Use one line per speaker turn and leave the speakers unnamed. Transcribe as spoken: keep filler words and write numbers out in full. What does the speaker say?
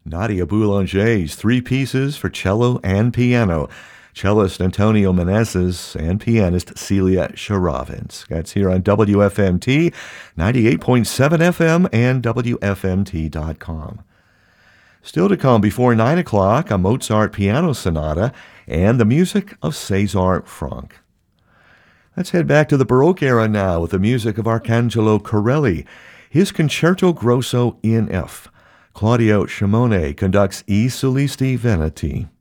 Nadia Boulanger's Three Pieces for Cello and Piano. Cellist Antonio Meneses and pianist Celia Sharavins. That's here on W F M T, ninety-eight point seven F M and W F M T dot com. Still to come before nine o'clock, a Mozart piano sonata and the music of César Franck. Let's head back to the Baroque era now with the music of Arcangelo Corelli, his Concerto Grosso in F. Claudio Shimone conducts I Solisti Veneti.